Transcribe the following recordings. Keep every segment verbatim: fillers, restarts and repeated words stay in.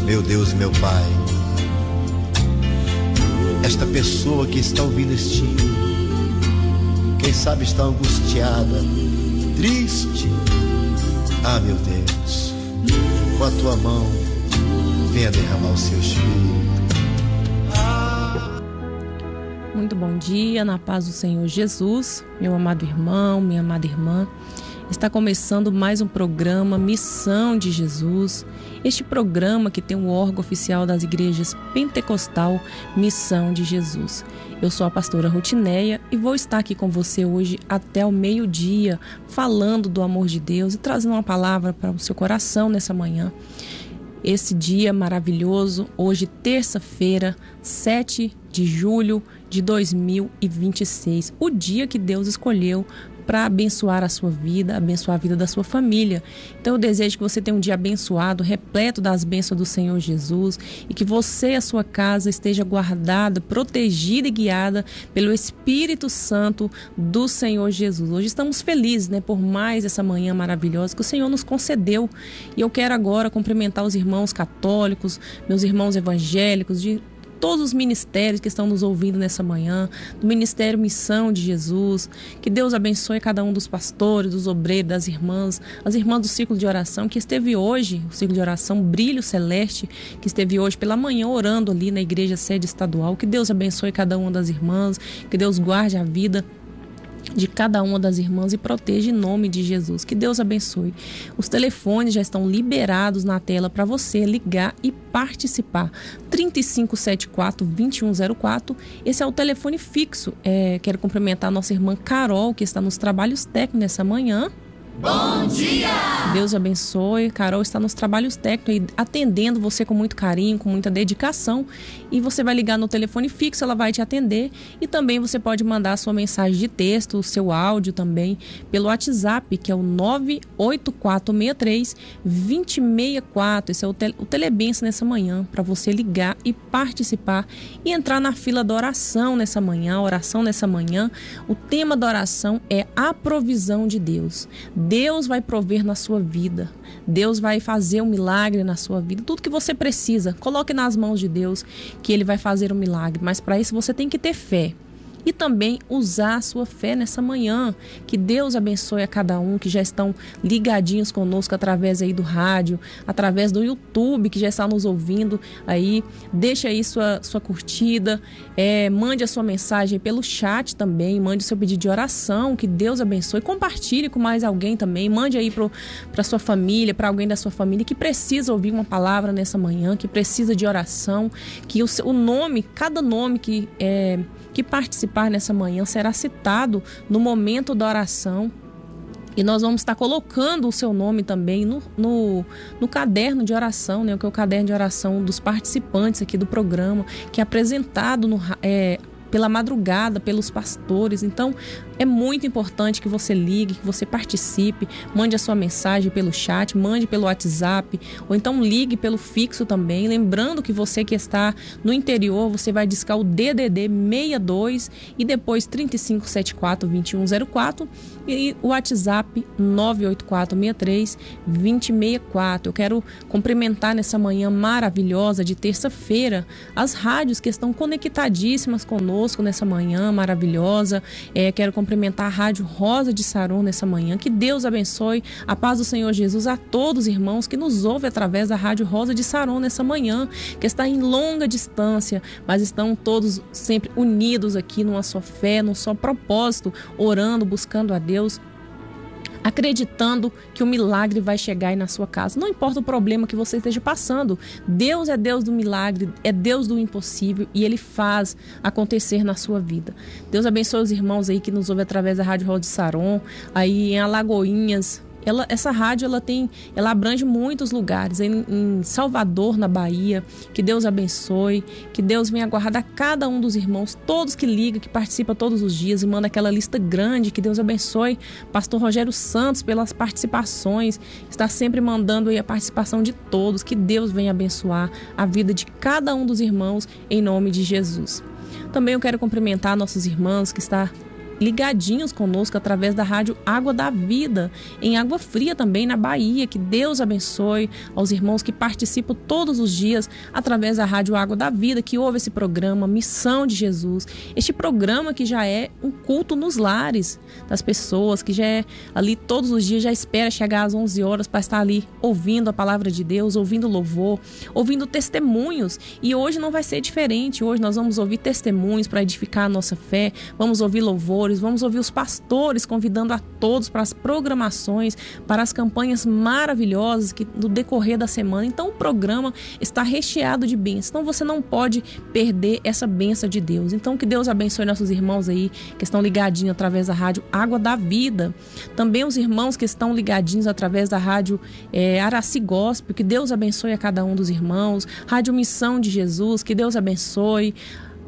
Meu Deus, meu Pai, esta pessoa que está ouvindo este hino, quem sabe está angustiada, triste. Ah, meu Deus, com a tua mão, venha derramar o seu espírito. Muito bom dia, na paz do Senhor Jesus, meu amado irmão, minha amada irmã. Está começando mais um programa Missão de Jesus. Este programa que tem o órgão oficial das igrejas Pentecostal Missão de Jesus. Eu sou a pastora Rutineia e vou estar aqui com você hoje até o meio-dia, falando do amor de Deus e trazendo uma palavra para o seu coração nessa manhã. Esse dia maravilhoso, hoje terça-feira, sete de julho de dois mil e vinte e seis, o dia que Deus escolheu para abençoar a sua vida, abençoar a vida da sua família. Então eu desejo que você tenha um dia abençoado, repleto das bênçãos do Senhor Jesus, e que você e a sua casa esteja guardada, protegida e guiada pelo Espírito Santo do Senhor Jesus. Hoje estamos felizes, né, por mais essa manhã maravilhosa que o Senhor nos concedeu. E eu quero agora cumprimentar os irmãos católicos, meus irmãos evangélicos, de todos os ministérios que estão nos ouvindo nessa manhã, do Ministério Missão de Jesus. Que Deus abençoe cada um dos pastores, dos obreiros, das irmãs, as irmãs do ciclo de oração que esteve hoje, o ciclo de oração Brilho Celeste, que esteve hoje pela manhã orando ali na igreja sede estadual. Que Deus abençoe cada uma das irmãs, que Deus guarde a vida de cada uma das irmãs e proteja em nome de Jesus. Que Deus abençoe. Os telefones já estão liberados na tela para você ligar e participar. trinta e cinco setenta e quatro, vinte e um zero quatro. Esse é o telefone fixo. É, quero cumprimentar a nossa irmã Carol, que está nos trabalhos técnicos nessa manhã. Bom dia! Deus abençoe. Carol está nos trabalhos técnicos, atendendo você com muito carinho, com muita dedicação. E você vai ligar no telefone fixo, ela vai te atender. E também você pode mandar a sua mensagem de texto, o seu áudio também, pelo WhatsApp, que é o nove oito quatro seis três, dois zero seis quatro. Esse é o, tele, o Telebenção nessa manhã, para você ligar e participar e entrar na fila da oração nessa manhã. Oração nessa manhã. O tema da oração é a provisão de Deus. Deus vai prover na sua vida. Deus vai fazer um milagre na sua vida. Tudo que você precisa, coloque nas mãos de Deus, que Ele vai fazer um milagre. Mas para isso você tem que ter fé. E também usar a sua fé nessa manhã. Que Deus abençoe a cada um que já estão ligadinhos conosco através aí do rádio, através do YouTube, que já está nos ouvindo aí. Deixa aí sua, sua curtida, é, mande a sua mensagem pelo chat também, mande o seu pedido de oração, que Deus abençoe. Compartilhe com mais alguém também, mande aí para sua família, para alguém da sua família que precisa ouvir uma palavra nessa manhã, que precisa de oração, que o, o nome, cada nome que é... que participar nessa manhã será citado no momento da oração. E nós vamos estar colocando o seu nome também no, no, no caderno de oração, né? Que é o caderno de oração dos participantes aqui do programa, que é apresentado no, é, pela madrugada, pelos pastores. Então, é muito importante que você ligue, que você participe, mande a sua mensagem pelo chat, mande pelo WhatsApp, ou então ligue pelo fixo também. Lembrando que você que está no interior, você vai discar o D D D sessenta e dois e depois trinta e cinco setenta e quatro, vinte e um zero quatro e o WhatsApp nove oito quatro seis três, dois zero seis quatro. Eu quero cumprimentar nessa manhã maravilhosa de terça-feira as rádios que estão conectadíssimas conosco nessa manhã maravilhosa. É, quero cumprimentar a Rádio Rosa de Saron nessa manhã. Que Deus abençoe a paz do Senhor Jesus a todos os irmãos que nos ouvem através da Rádio Rosa de Saron nessa manhã, que está em longa distância, mas estão todos sempre unidos aqui numa só fé, num só propósito, orando, buscando a Deus, acreditando que o milagre vai chegar aí na sua casa. Não importa o problema que você esteja passando, Deus é Deus do milagre, é Deus do impossível, e Ele faz acontecer na sua vida. Deus abençoe os irmãos aí que nos ouvem através da Rádio Rosa de Saron, aí em Alagoinhas. Ela, essa rádio ela tem, ela abrange muitos lugares, em, em Salvador, na Bahia. Que Deus abençoe, que Deus venha guardar cada um dos irmãos, todos que ligam, que participam todos os dias e manda aquela lista grande. Que Deus abençoe pastor Rogério Santos pelas participações, está sempre mandando aí a participação de todos. Que Deus venha abençoar a vida de cada um dos irmãos em nome de Jesus. Também eu quero cumprimentar nossos irmãos que está ligadinhos conosco através da rádio Água da Vida, em Água Fria também, na Bahia. Que Deus abençoe aos irmãos que participam todos os dias através da rádio Água da Vida, que ouve esse programa Missão de Jesus. Este programa que já é um culto nos lares das pessoas, que já é ali todos os dias, já espera chegar às onze horas para estar ali ouvindo a palavra de Deus, ouvindo louvor, ouvindo testemunhos. E hoje não vai ser diferente. Hoje nós vamos ouvir testemunhos para edificar a nossa fé, vamos ouvir louvor, vamos ouvir os pastores convidando a todos para as programações, para as campanhas maravilhosas que no decorrer da semana. Então o programa está recheado de bênçãos. Então você não pode perder essa bênção de Deus. Então que Deus abençoe nossos irmãos aí que estão ligadinhos através da rádio Água da Vida. Também os irmãos que estão ligadinhos através da rádio é, Araci Gospel. Que Deus abençoe a cada um dos irmãos. Rádio Missão de Jesus. Que Deus abençoe.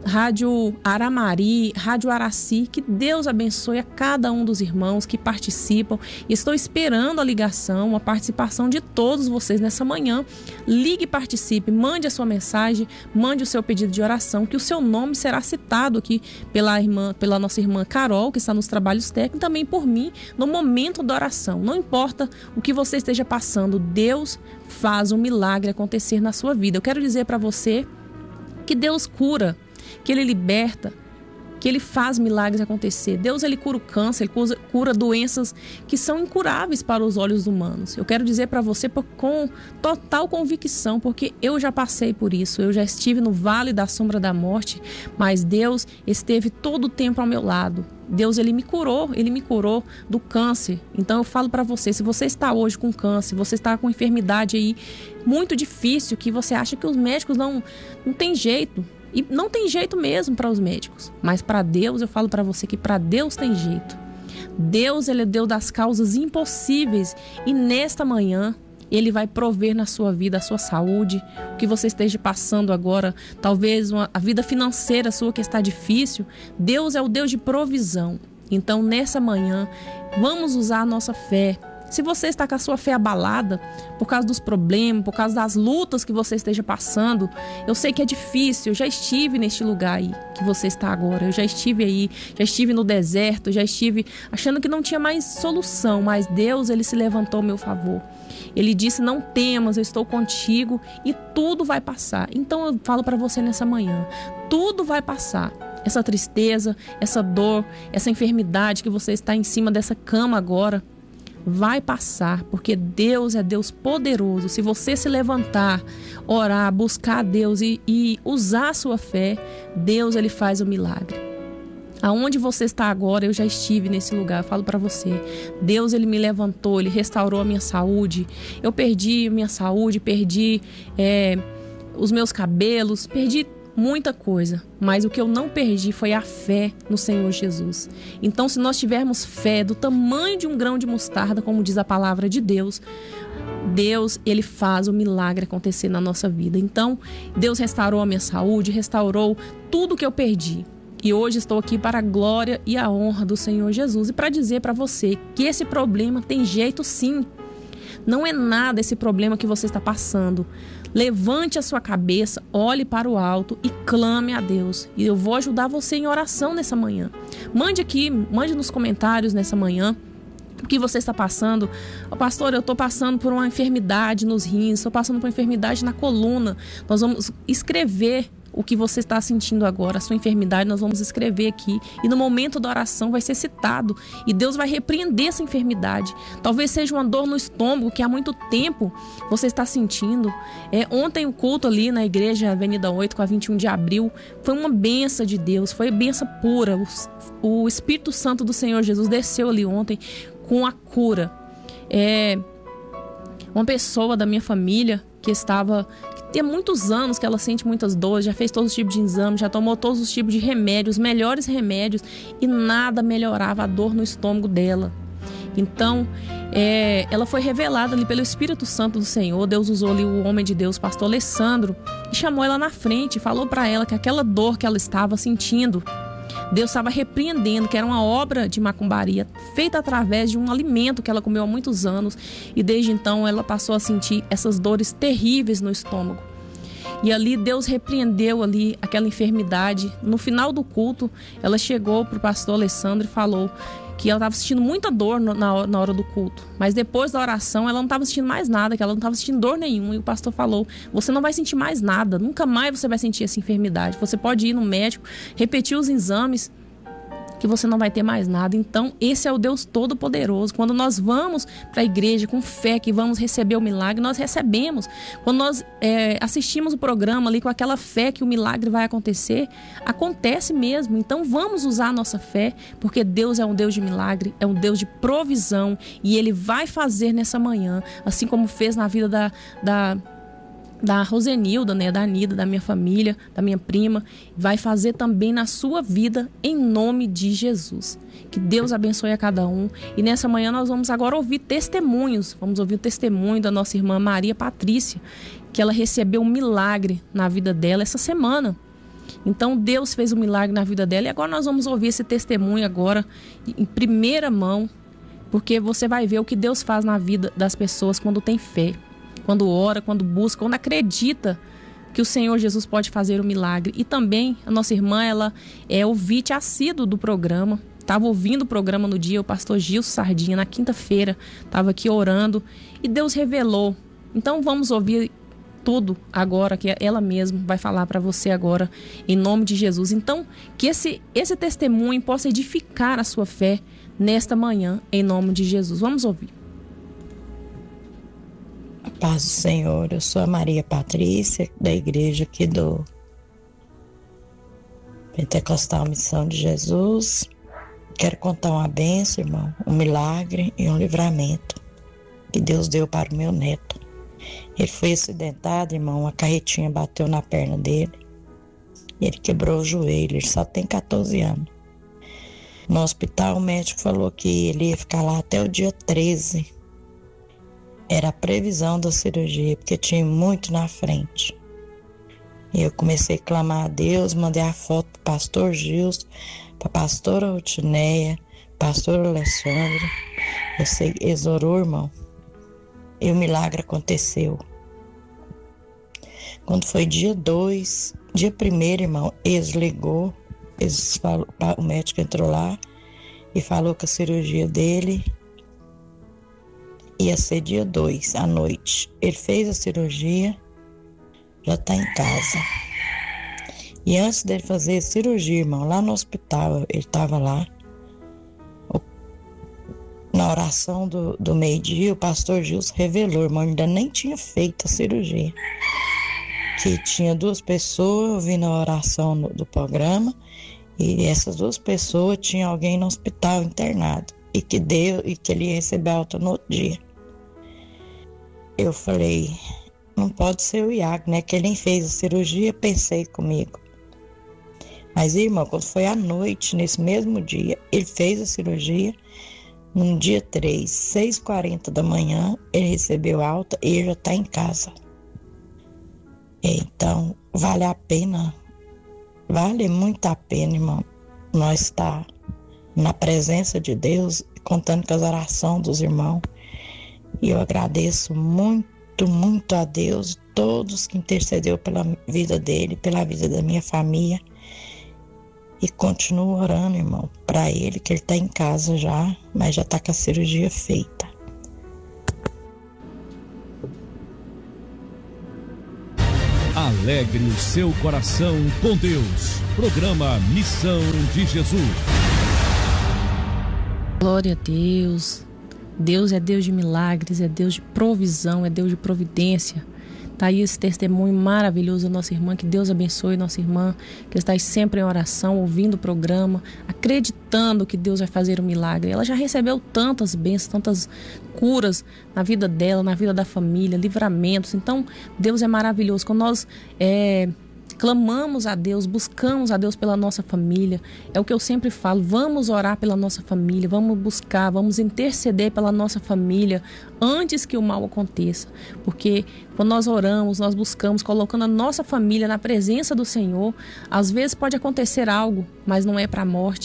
Rádio Aramari, Rádio Araci, que Deus abençoe a cada um dos irmãos que participam. E estou esperando a ligação, a participação de todos vocês nessa manhã. Ligue e participe, mande a sua mensagem, mande o seu pedido de oração, que o seu nome será citado aqui pela, irmã, pela nossa irmã Carol, que está nos trabalhos técnicos, e também por mim, no momento da oração. Não importa o que você esteja passando, Deus faz um milagre acontecer na sua vida. Eu quero dizer para você que Deus cura, que Ele liberta, que Ele faz milagres acontecer. Deus, Ele cura o câncer, Ele cura, cura doenças que são incuráveis para os olhos humanos. Eu quero dizer para você com total convicção, porque eu já passei por isso. Eu já estive no vale da sombra da morte, mas Deus esteve todo o tempo ao meu lado. Deus, Ele me curou, Ele me curou do câncer. Então eu falo para você, se você está hoje com câncer, você está com enfermidade aí muito difícil, que você acha que os médicos não, não tem jeito. E não tem jeito mesmo para os médicos. Mas para Deus, eu falo para você que para Deus tem jeito. Deus, Ele é Deus das causas impossíveis. E nesta manhã, Ele vai prover na sua vida a sua saúde, o que você esteja passando agora, talvez uma, a vida financeira sua que está difícil. Deus é o Deus de provisão. Então, nessa manhã, vamos usar a nossa fé. Se você está com a sua fé abalada por causa dos problemas, por causa das lutas que você esteja passando, eu sei que é difícil. Eu já estive neste lugar aí que você está agora. Eu já estive aí, já estive no deserto, já estive achando que não tinha mais solução. Mas Deus, Ele se levantou a meu favor. Ele disse, não temas, eu estou contigo e tudo vai passar. Então eu falo para você nessa manhã, tudo vai passar. Essa tristeza, essa dor, essa enfermidade que você está em cima dessa cama agora, vai passar, porque Deus é Deus poderoso. Se você se levantar, orar, buscar a Deus e, e usar a sua fé, Deus, Ele faz o milagre. Aonde você está agora, eu já estive nesse lugar, eu falo para você. Deus, Ele me levantou, Ele restaurou a minha saúde. Eu perdi a minha saúde, perdi é, os meus cabelos, perdi muita coisa, mas o que eu não perdi foi a fé no Senhor Jesus. Então, se nós tivermos fé do tamanho de um grão de mostarda, como diz a palavra de Deus, Deus, Ele faz o milagre acontecer na nossa vida. Então, Deus restaurou a minha saúde, restaurou tudo que eu perdi. E hoje estou aqui para a glória e a honra do Senhor Jesus e para dizer para você que esse problema tem jeito sim. Não é nada esse problema que você está passando. Levante a sua cabeça, olhe para o alto e clame a Deus. E eu vou ajudar você em oração nessa manhã. Mande aqui, mande nos comentários nessa manhã o que você está passando. Oh, pastor, eu estou passando por uma enfermidade nos rins, estou passando por uma enfermidade na coluna. Nós vamos escrever o que você está sentindo agora, a sua enfermidade, nós vamos escrever aqui. E no momento da oração vai ser citado. E Deus vai repreender essa enfermidade. Talvez seja uma dor no estômago que há muito tempo você está sentindo. É, ontem o culto ali na igreja Avenida oito, com a vinte e um de abril, foi uma benção de Deus, foi benção pura. O, o Espírito Santo do Senhor Jesus desceu ali ontem com a cura. É, uma pessoa da minha família que estava... Tem muitos anos que ela sente muitas dores, já fez todos os tipos de exames, já tomou todos os tipos de remédios, melhores remédios, e nada melhorava a dor no estômago dela. Então, é, ela foi revelada ali pelo Espírito Santo do Senhor. Deus usou ali o homem de Deus, o pastor Alessandro, e chamou ela na frente, falou para ela que aquela dor que ela estava sentindo, Deus estava repreendendo, que era uma obra de macumbaria feita através de um alimento que ela comeu há muitos anos, e desde então ela passou a sentir essas dores terríveis no estômago. E ali Deus repreendeu ali aquela enfermidade. No final do culto, ela chegou para o pastor Alessandro e falou que ela estava sentindo muita dor no, na, na hora do culto. Mas depois da oração, ela não estava sentindo mais nada, que ela não estava sentindo dor nenhuma. E o pastor falou, você não vai sentir mais nada, nunca mais você vai sentir essa enfermidade. Você pode ir no médico, repetir os exames, que você não vai ter mais nada. Então, esse é o Deus Todo-Poderoso. Quando nós vamos para a igreja com fé que vamos receber o milagre, nós recebemos. Quando nós é, assistimos o programa ali com aquela fé que o milagre vai acontecer, acontece mesmo. Então, vamos usar a nossa fé, porque Deus é um Deus de milagre, é um Deus de provisão, e Ele vai fazer nessa manhã, assim como fez na vida da... da da Rosenilda, né, da Anida, da minha família, da minha prima, vai fazer também na sua vida, em nome de Jesus. Que Deus abençoe a cada um. E nessa manhã nós vamos agora ouvir testemunhos, vamos ouvir o testemunho da nossa irmã Maria Patrícia, que ela recebeu um milagre na vida dela essa semana. Então Deus fez um milagre na vida dela, e agora nós vamos ouvir esse testemunho agora em primeira mão, porque você vai ver o que Deus faz na vida das pessoas quando tem fé, quando ora, quando busca, quando acredita que o Senhor Jesus pode fazer o milagre. E também a nossa irmã, ela é ouvinte assíduo do programa, estava ouvindo o programa no dia, o pastor Gilson Sardinha, na quinta-feira, estava aqui orando, e Deus revelou. Então vamos ouvir tudo agora, que ela mesma vai falar para você agora, em nome de Jesus. Então, que esse, esse testemunho possa edificar a sua fé nesta manhã, em nome de Jesus. Vamos ouvir. Paz do Senhor, eu sou a Maria Patrícia, da igreja aqui do Pentecostal Missão de Jesus. Quero contar uma bênção, irmão, um milagre e um livramento que Deus deu para o meu neto. Ele foi acidentado, irmão, uma carretinha bateu na perna dele e ele quebrou o joelho, ele só tem catorze anos. No hospital o médico falou que ele ia ficar lá até o dia treze. Era a previsão da cirurgia, porque tinha muito na frente. E eu comecei a clamar a Deus, mandei a foto para o pastor Gilson, para a pastora Rutineia, pastor Alessandro. Você exorou, irmão, e o milagre aconteceu. Quando foi dia dois, dia primeiro, irmão, eles ligou, eles falou, o médico entrou lá e falou que a cirurgia dele ia ser dia dois, à noite. Ele fez a cirurgia, já está em casa. E antes dele fazer a cirurgia, irmão, lá no hospital, ele estava lá. O, na oração do, do meio-dia, o pastor Gilson revelou, irmão, ainda nem tinha feito a cirurgia. Que tinha duas pessoas ouvindo a oração no, do programa, e essas duas pessoas tinham alguém no hospital internado, e que, deu, e que ele ia receber alta no outro dia. Eu falei, não pode ser o Iago, né? Que ele nem fez a cirurgia, pensei comigo. Mas, irmão, quando foi à noite, nesse mesmo dia, ele fez a cirurgia. No dia três, seis e quarenta da manhã, ele recebeu alta e ele já está em casa. Então, vale a pena, vale muito a pena, irmão, nós estar na presença de Deus, contando com as orações dos irmãos. E eu agradeço muito, muito a Deus, todos que intercedeu pela vida dele, pela vida da minha família. E continuo orando, irmão, para ele, que ele está em casa já, mas já está com a cirurgia feita. Alegre o seu coração com Deus. Programa Missão de Jesus. Glória a Deus. Deus é Deus de milagres, é Deus de provisão, é Deus de providência. Está aí esse testemunho maravilhoso da nossa irmã. Que Deus abençoe nossa irmã, que está aí sempre em oração, ouvindo o programa, acreditando que Deus vai fazer um milagre. Ela já recebeu tantas bênçãos, tantas curas na vida dela, na vida da família, livramentos. Então, Deus é maravilhoso. Quando nós é, clamamos a Deus, buscamos a Deus pela nossa família, é o que eu sempre falo, vamos orar pela nossa família, vamos buscar, vamos interceder pela nossa família antes que o mal aconteça, porque quando nós oramos, nós buscamos, colocando a nossa família na presença do Senhor, às vezes pode acontecer algo, mas não é para a morte.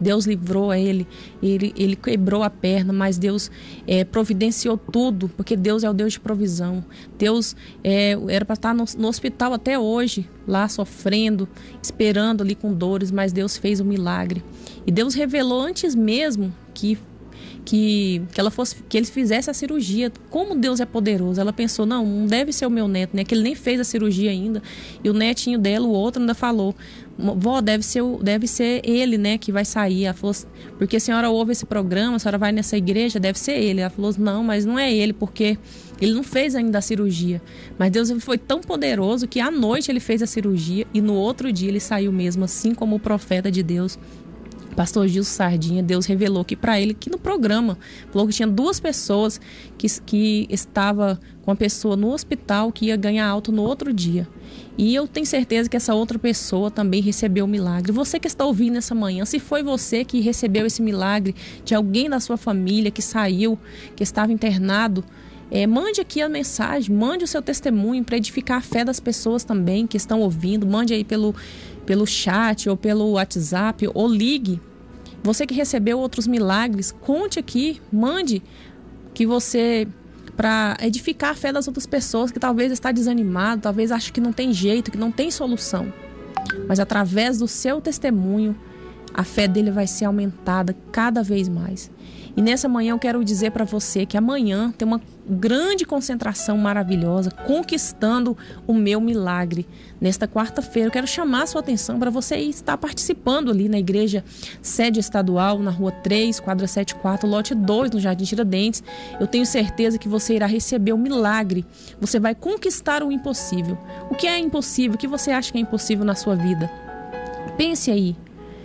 Deus livrou ele, ele, ele quebrou a perna, mas Deus é, providenciou tudo, porque Deus é o Deus de provisão. Deus é, era para estar no, no hospital até hoje, lá sofrendo, esperando ali com dores, mas Deus fez um milagre. E Deus revelou antes mesmo que Que, que, ela fosse, que ele fizesse a cirurgia. Como Deus é poderoso. Ela pensou, não, não deve ser o meu neto, né? Que ele nem fez a cirurgia ainda. E o netinho dela, o outro, ainda falou, vó, deve ser, deve ser ele, né, que vai sair. Ela falou, porque a senhora ouve esse programa, a senhora vai nessa igreja, deve ser ele. Ela falou, não, mas não é ele, porque ele não fez ainda a cirurgia. Mas Deus foi tão poderoso que à noite ele fez a cirurgia e no outro dia ele saiu mesmo, assim como o profeta de Deus, Pastor Gilson Sardinha. Deus revelou que para ele, que no programa, falou que tinha duas pessoas que, que estava com a pessoa no hospital que ia ganhar alta no outro dia. E eu tenho certeza que essa outra pessoa também recebeu o milagre. Você que está ouvindo essa manhã, se foi você que recebeu esse milagre de alguém da sua família que saiu, que estava internado, É, mande aqui a mensagem, mande o seu testemunho para edificar a fé das pessoas também que estão ouvindo. Mande aí pelo, pelo chat ou pelo WhatsApp ou ligue. Você que recebeu outros milagres, conte aqui, mande que você, para edificar a fé das outras pessoas que talvez está desanimado, talvez ache que não tem jeito, que não tem solução. Mas através do seu testemunho, a fé dele vai ser aumentada cada vez mais. E nessa manhã eu quero dizer para você que amanhã tem uma grande concentração maravilhosa, conquistando o meu milagre. Nesta quarta-feira eu quero chamar a sua atenção para você estar participando ali na igreja sede estadual, na rua três, quadra setenta e quatro, lote dois, no Jardim Tiradentes. Eu tenho certeza que você irá receber o milagre. Você vai conquistar o impossível. O que é impossível? O que você acha que é impossível na sua vida? Pense aí.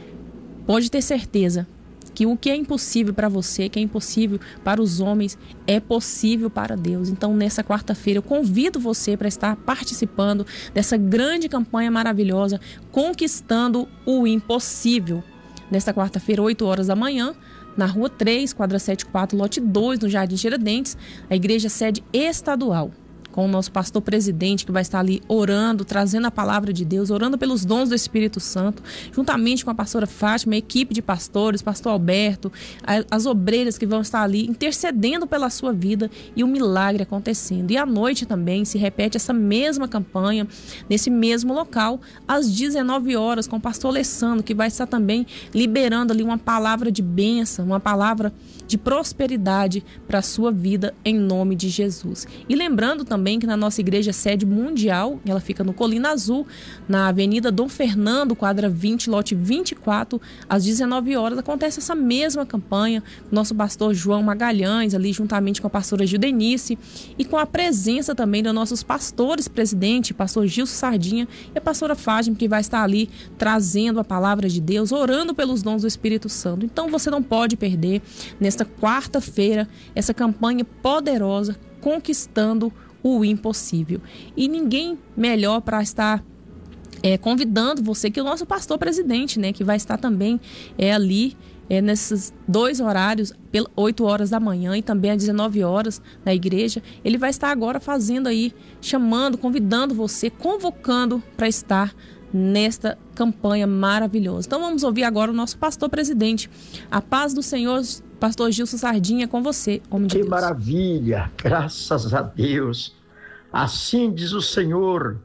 Pode ter certeza que o que é impossível para você, que é impossível para os homens, é possível para Deus. Então, nessa quarta-feira, eu convido você para estar participando dessa grande campanha maravilhosa, conquistando o impossível. Nesta quarta-feira, oito horas da manhã, na rua três, quadra setenta e quatro, lote dois, no Jardim Tiradentes, a igreja sede estadual, com o nosso pastor presidente, que vai estar ali orando, trazendo a palavra de Deus, orando pelos dons do Espírito Santo, juntamente com a pastora Fátima, a equipe de pastores, pastor Alberto, as obreiras que vão estar ali intercedendo pela sua vida e o milagre acontecendo. E à noite também se repete essa mesma campanha, nesse mesmo local, às dezenove horas, com o pastor Alessandro, que vai estar também liberando ali uma palavra de bênção, uma palavra de prosperidade para a sua vida, em nome de Jesus. E lembrando também que na nossa igreja sede mundial, ela fica no Colina Azul, na Avenida Dom Fernando, quadra vinte, lote vinte e quatro, às dezenove horas, acontece essa mesma campanha, com o nosso pastor João Magalhães, ali juntamente com a pastora Gildenice, e com a presença também dos nossos pastores presidente, pastor Gilson Sardinha e a pastora Fátima, que vai estar ali trazendo a palavra de Deus, orando pelos dons do Espírito Santo. Então você não pode perder, nesta quarta-feira, essa campanha poderosa, conquistando o impossível. E ninguém melhor para estar é, convidando você que o nosso pastor presidente, né, que vai estar também é, ali é, nesses dois horários, pelas oito horas da manhã e também às dezenove horas na igreja. Ele vai estar agora fazendo aí, chamando, convidando você, convocando para estar nesta campanha maravilhosa. Então vamos ouvir agora o nosso pastor presidente. A paz do Senhor, pastor Gilson Sardinha, com você, homem de Deus. Que maravilha, graças a Deus. Assim diz o Senhor: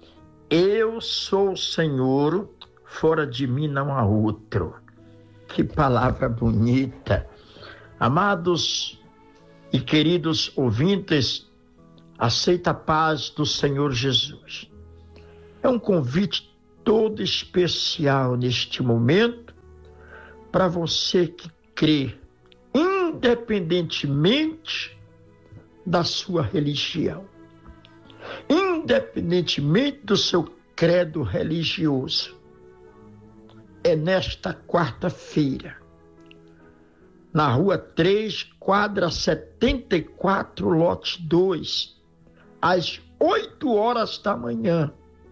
eu sou o Senhor, fora de mim não há outro. Que palavra bonita. Amados e queridos ouvintes, aceita a paz do Senhor Jesus. É um convite todo especial neste momento para você que crê, independentemente da sua religião, independentemente do seu credo religioso. É nesta quarta-feira, na rua três, quadra setenta e quatro, lote dois, às oito horas da manhã,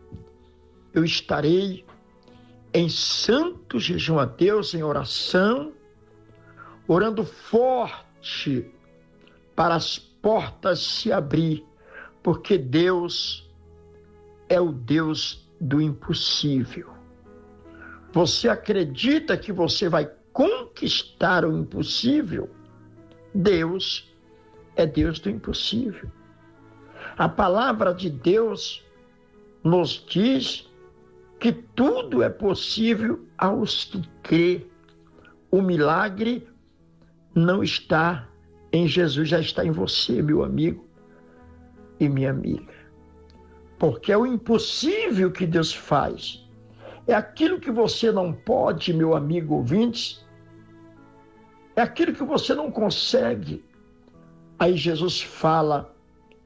eu estarei em santo jejum a Deus, em oração, orando forte para as portas se abrir, porque Deus é o Deus do impossível. Você acredita que você vai conquistar o impossível, Deus é Deus do impossível. A palavra de Deus nos diz que tudo é possível aos que crê. O milagre não está em Jesus, já está em você, meu amigo e minha amiga. Porque é o impossível que Deus faz. É aquilo que você não pode, meu amigo ouvinte. É aquilo que você não consegue. Aí Jesus fala: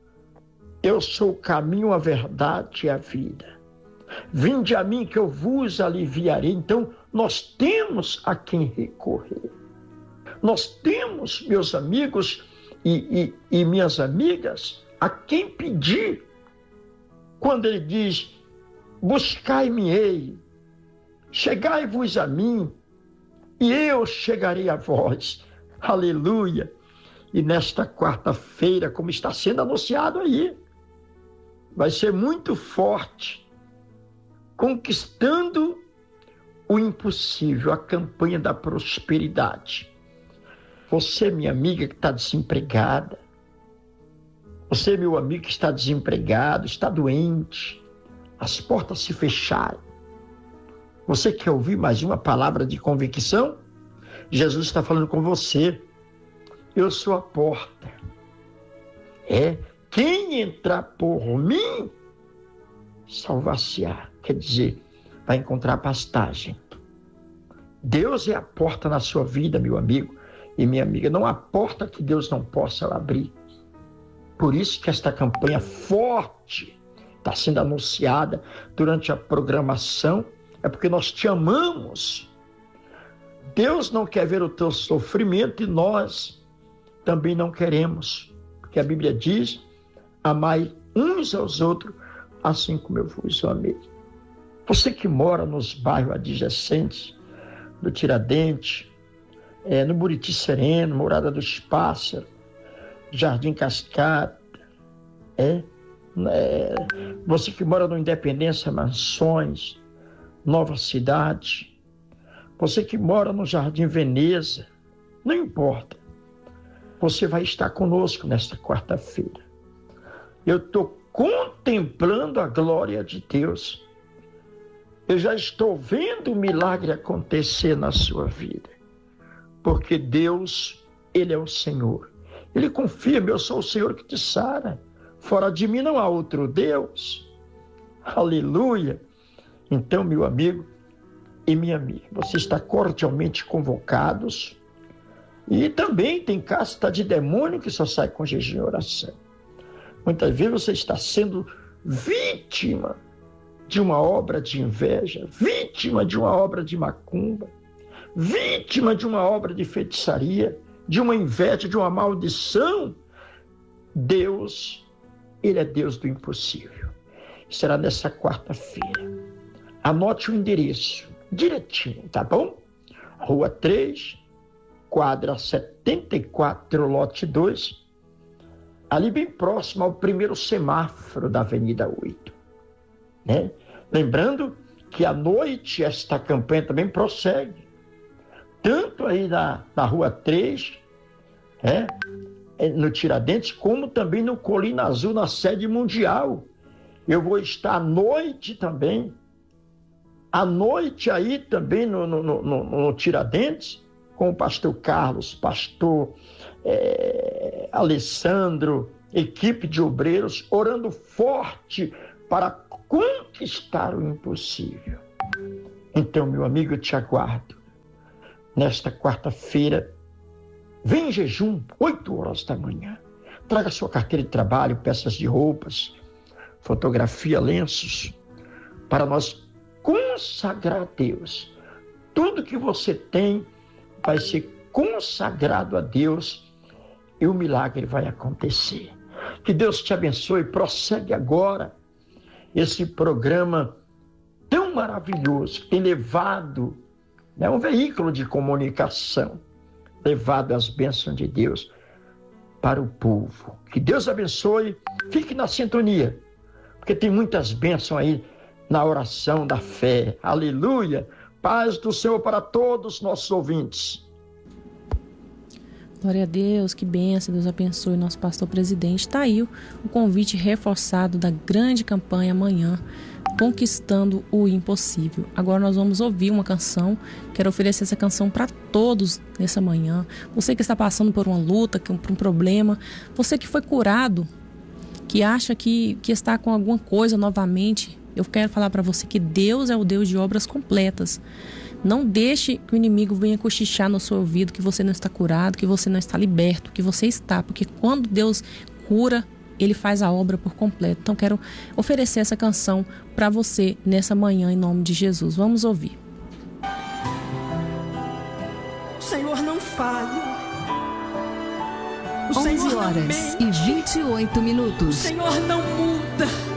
eu sou o caminho, a verdade e a vida. Vinde a mim que eu vos aliviarei. Então, nós temos a quem recorrer. Nós temos, meus amigos e, e, e minhas amigas, a quem pedir. Quando ele diz: buscai-me-ei, chegai-vos a mim, e eu chegarei a vós. Aleluia! E nesta quarta-feira, como está sendo anunciado aí, vai ser muito forte, conquistando o impossível, a campanha da prosperidade. Você, minha amiga que está desempregada, você, meu amigo que está desempregado, está doente, as portas se fecharam. Você quer ouvir mais uma palavra de convicção? Jesus está falando com você. Eu sou a porta. É, quem entrar por mim, salvar-se-á. Quer dizer, vai encontrar pastagem. Deus é a porta na sua vida, meu amigo e minha amiga. Não há porta que Deus não possa abrir. Por isso que esta campanha forte está sendo anunciada durante a programação. É porque nós te amamos. Deus não quer ver o teu sofrimento e nós também não queremos. Porque a Bíblia diz: amai uns aos outros, assim como eu vos amei. Você que mora nos bairros adjacentes do Tiradentes, é, no Buriti Sereno, Morada dos Pássaros, Jardim Cascata, é, é, você que mora no Independência Mansões, Nova Cidade, você que mora no Jardim Veneza, não importa, você vai estar conosco nesta quarta-feira. Eu estou contemplando a glória de Deus. Eu já estou vendo o milagre acontecer na sua vida. Porque Deus, Ele é o Senhor. Ele confirma: eu sou o Senhor que te sara. Fora de mim não há outro Deus. Aleluia! Então, meu amigo e minha amiga, você está cordialmente convocados. E também tem casta de demônio que só sai com jejum e oração. Muitas vezes você está sendo vítima de uma obra de inveja, vítima de uma obra de macumba, vítima de uma obra de feitiçaria, de uma inveja, de uma maldição. Deus, Ele é Deus do impossível. Será nessa quarta-feira. Anote o endereço direitinho, tá bom? Rua três, quadra setenta e quatro, lote dois, ali bem próximo ao primeiro semáforo da Avenida oito. Né? Lembrando que à noite esta campanha também prossegue. Tanto aí na, na Rua três, é, no Tiradentes, como também no Colina Azul, na sede mundial. Eu vou estar à noite também. À noite aí também no, no, no, no Tiradentes, com o pastor Carlos, pastor é, Alessandro, equipe de obreiros, orando forte para conquistar o impossível. Então, meu amigo, eu te aguardo. Nesta quarta-feira, vem em jejum, oito horas da manhã. Traga sua carteira de trabalho, peças de roupas, fotografia, lenços, para nós consagrar a Deus. Tudo que você tem vai ser consagrado a Deus e o milagre vai acontecer. Que Deus te abençoe. Prossegue agora esse programa tão maravilhoso que tem levado, é um veículo de comunicação, levado as bênçãos de Deus para o povo. Que Deus abençoe. Fique na sintonia, porque tem muitas bênçãos aí na oração da fé. Aleluia! Paz do Senhor para todos os nossos ouvintes. Glória a Deus, que bênção, Deus abençoe o nosso pastor presidente. Está aí o, o convite reforçado da grande campanha amanhã, Conquistando o Impossível. Agora nós vamos ouvir uma canção, quero oferecer essa canção para todos nessa manhã. Você que está passando por uma luta, por um problema, você que foi curado, que acha que, que está com alguma coisa novamente, eu quero falar para você que Deus é o Deus de obras completas. Não deixe que o inimigo venha cochichar no seu ouvido que você não está curado, que você não está liberto, que você está. Porque quando Deus cura, Ele faz a obra por completo. Então quero oferecer essa canção para você nessa manhã em nome de Jesus. Vamos ouvir. O Senhor não falha. onze horas e vinte e oito minutos. O Senhor não muda.